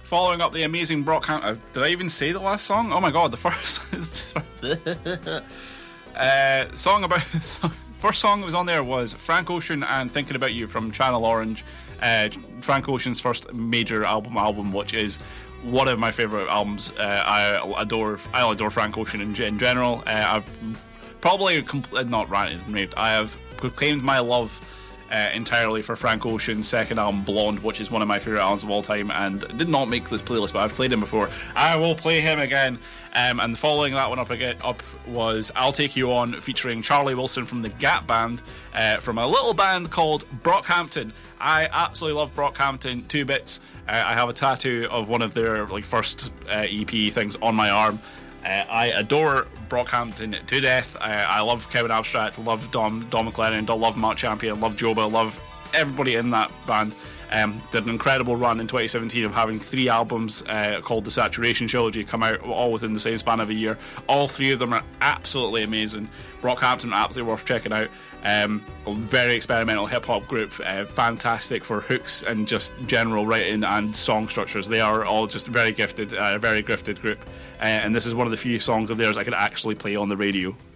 Following up the amazing Brockhampton. Did I even say the last song? Oh my god, the first song about. First song that was on there was Frank Ocean and Thinking About You from Channel Orange. Frank Ocean's first major album, which is one of my favourite albums. I adore Frank Ocean in general. I've probably not ranted. I have proclaimed my love entirely for Frank Ocean's second album, Blonde, which is one of my favourite albums of all time, and did not make this playlist, but I've played him before. I will play him again. And following that one up was I'll Take You On, featuring Charlie Wilson from the Gap Band, from a little band called Brockhampton. I absolutely love Brockhampton. 2 bits. I have a tattoo of one of their first EP things on my arm. I adore Brockhampton to death. I love Kevin Abstract, love Dom McLennan, love Mark Champion, love Joba, love everybody in that band. Did an incredible run in 2017 of having 3 albums called the Saturation Trilogy come out all within the same span of a year. All 3 of them are absolutely amazing. Brockhampton, absolutely worth checking out. A very experimental hip-hop group, fantastic for hooks and just general writing and song structures. They are all just very gifted, a very gifted group, and this is one of the few songs of theirs I could actually play on the radio.